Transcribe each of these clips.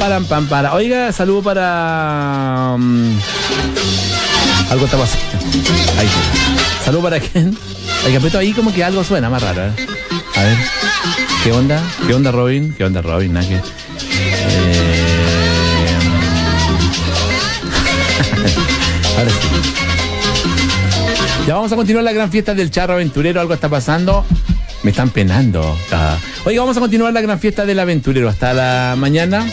Para. Oiga, saludo para... algo está pasando. Ahí. Saludo para quién. Oiga, pero ahí como que algo suena más raro, ¿eh? A ver. ¿Qué onda? ¿Qué onda, Robin? ¿Qué onda, Robin? Nada que... Ahora sí. Ya vamos a continuar la gran fiesta del charro aventurero. Algo está pasando. Me están penando. Oiga, vamos a continuar la gran fiesta del aventurero hasta la mañana.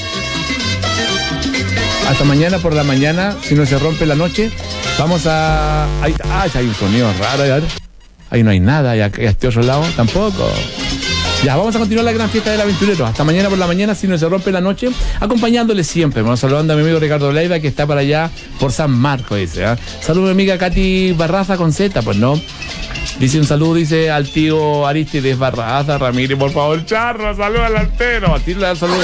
Hasta mañana por la mañana, si no se rompe la noche. Vamos a... Ahí hay un sonido raro. Ahí no hay nada. Y a este otro lado tampoco. Ya, vamos a continuar la gran fiesta del aventurero. Hasta mañana por la mañana, si no se rompe la noche. Acompañándoles siempre. Vamos saludando a mi amigo Ricardo Leiva, que está para allá por San Marcos, dice. Saludos a mi amiga Katy Barraza con Z, pues no. Dice un saludo, dice al tío Aristides Barraza Ramírez, por favor, charro, saluda al altero. A ti le da el saludo.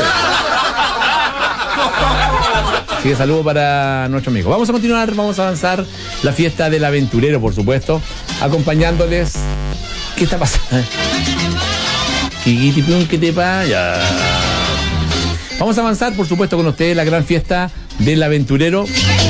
Así que saludo para nuestro amigo. Vamos a continuar, vamos a avanzar la fiesta del aventurero, por supuesto, acompañándoles. ¿Qué está pasando? ¿Qué te pasa? Vamos a avanzar, por supuesto, con ustedes la gran fiesta del aventurero.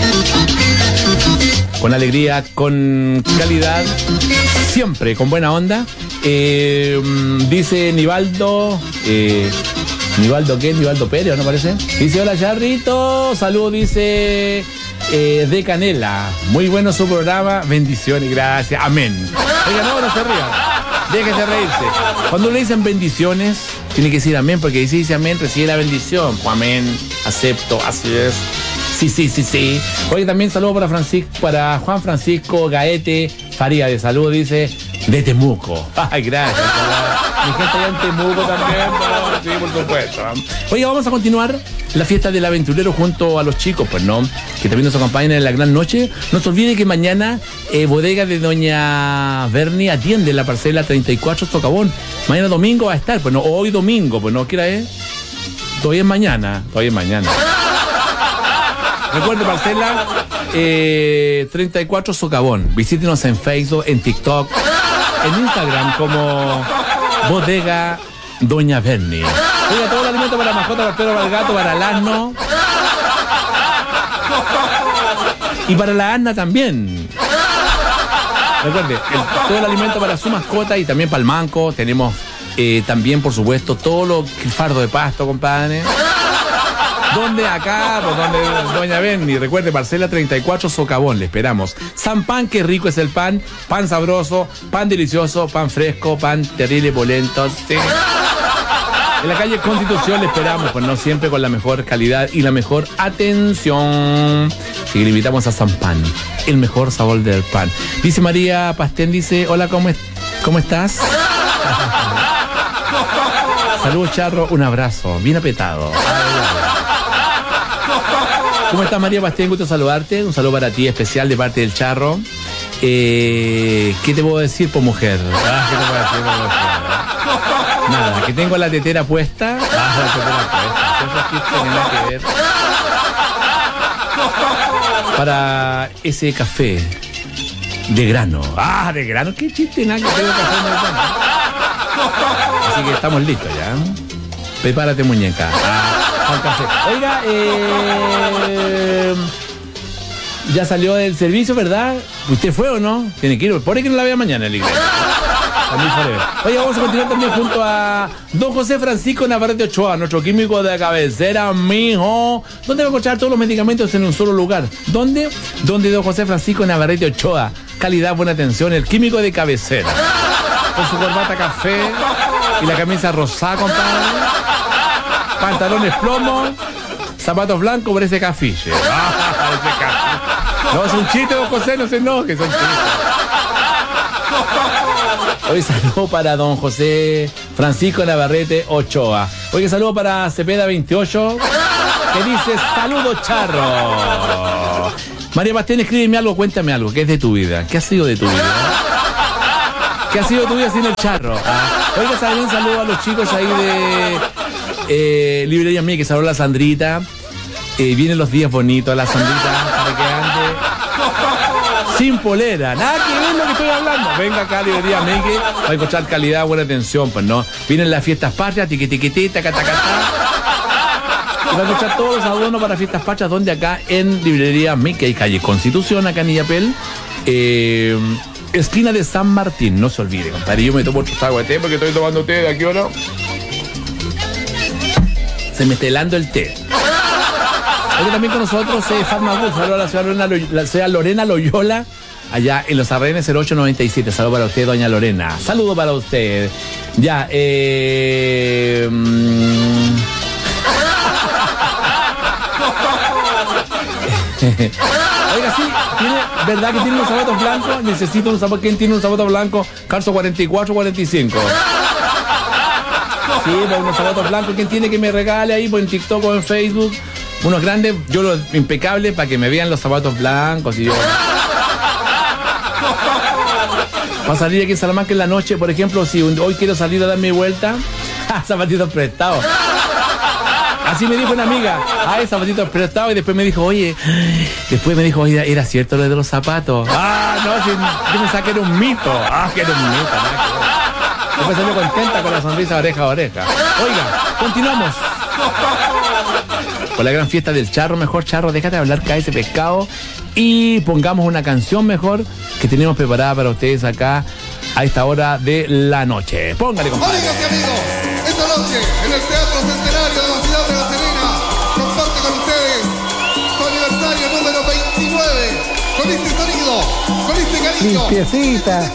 Con alegría, con calidad, siempre con buena onda. Dice Nivaldo, ¿Nivaldo qué? Nivaldo Pérez, ¿no parece? Dice, hola Charrito, salud, dice de Canela. Muy bueno su programa, bendiciones, gracias, amén. Oiga, no se rían, déjese reírse. Cuando le dicen bendiciones, tiene que decir amén, porque si dice amén, recibe la bendición. Pues amén, acepto, así es. Sí. Oye, también saludo para Juan Francisco Gaete Faría de Salud, dice, de Temuco. Ay, gracias. Mi gente allá en Temuco también, pero sí, por supuesto. Oye, vamos a continuar la fiesta del aventurero junto a los chicos, pues no, que también nos acompañan en la gran noche. No se olvide que mañana bodega de doña Berni atiende la parcela 34 Socavón. Mañana domingo va a estar, pues no, hoy domingo, pues no, ¿qué hora es? Todavía es mañana. Recuerde, parcela 34 Socavón. Visítenos en Facebook, en TikTok, en Instagram como Bodega Doña Berni. Oiga, todo el alimento para la mascota, para el perro, para el gato, para el asno. Y para la asna también. Recuerde, todo el alimento para su mascota y también para el manco. Tenemos también, por supuesto, todo lo que fardo de pasto, compadre. ¿Dónde? Acá, pues donde Doña Berni. Recuerde, parcela 34 Socavón, le esperamos. San Pan, qué rico es el pan. Pan sabroso, pan delicioso, pan fresco, pan terrible, polento. Sí. En la calle Constitución le esperamos, pues no siempre con la mejor calidad y la mejor atención. Así que le invitamos a San Pan, el mejor sabor del pan. Dice María Pastén, dice, hola, ¿cómo estás? Saludos, Charro, un abrazo, bien apretado. ¿Cómo estás, María Pastén? Gusto saludarte. Un saludo para ti especial de parte del Charro. ¿Qué te puedo decir, por mujer? ¿Qué te puedo decir, por mujer? Nada, que tengo la tetera puesta. La tetera puesta. Eso sí tiene nada que ver. Para ese café de grano. De grano. ¿Qué chiste? Nada que tengo café de grano. Así que estamos listos ya. Prepárate, muñeca. Al café. Oiga, ya salió del servicio, ¿verdad? ¿Usted fue o no? Tiene que ir. Por ahí que no la vea mañana en la iglesia. Oiga, vamos a continuar también junto a don José Francisco Navarrete Ochoa, nuestro químico de cabecera, mijo. ¿Dónde va a encontrar todos los medicamentos en un solo lugar? ¿Dónde? Donde don José Francisco Navarrete Ochoa. Calidad, buena atención, el químico de cabecera. Con su corbata café y la camisa rosada, compadre. Pantalones plomo, zapatos blancos por ese cafiche. No, es un chiste, don José, no se enoje, son chistes. Hoy saludo para don José Francisco Navarrete Ochoa. Hoy saludo para Cepeda 28, que dice, saludos, Charro. María Pastén, escríbeme algo, cuéntame algo, ¿qué es de tu vida? ¿Qué ha sido de tu vida? ¿Qué ha sido de tu vida sin el Charro? Oiga, también saludo a los chicos ahí de Librería Mía, que saluda a la Sandrita. Vienen los días bonitos, la Sandrita, para que ande sin polera. Nada que ver lo que estoy hablando. Venga acá, Librería Mike, va a encontrar calidad, buena atención, pues no. Vienen las fiestas patrias, tiquitiquitita, catacatá. Va a escuchar todos los adornos para fiestas pachas, donde acá en librería Mickey, calle Constitución, acá en Illapel, esquina de San Martín. No se olvide, compadre. Yo me tomo otro trago de té porque estoy tomando té. ¿De qué hora? Se me está helando el té. Hoy también con nosotros Farmabus. Saludos a la señora Lorena Loyola, allá en Los Arrenes 0897. Saludos para usted, doña Lorena. Saludos para usted. Ya, Oiga, sí, ¿verdad que tiene unos zapatos blancos? Necesito un zapato. ¿Quién tiene un zapato blanco? Calzo 44, 45. Sí, pues unos zapatos blancos. ¿Quién tiene que me regale ahí por en TikTok o en Facebook? Unos grandes, yo los impecables para que me vean los zapatos blancos y yo. Para salir aquí en Salamanca en la noche, por ejemplo, si hoy quiero salir a dar mi vuelta, zapatitos prestados. Así me dijo una amiga, zapatitos prestados, y después me dijo, oye, era cierto lo de los zapatos. No, si yo pensaba que era un mito. Que era un mito. Después salió contenta con la sonrisa oreja a oreja. Oiga, continuamos. Con la gran fiesta del charro. Mejor, charro, déjate de hablar, cae ese pescado. Y pongamos una canción mejor que tenemos preparada para ustedes acá a esta hora de la noche. Póngale, compadre. Amigas y amigos, esta noche en el Teatro Centenario de la ciudad de La Serena comparte con ustedes su aniversario número 29. Con este sonido, con este cariño, limpiecita.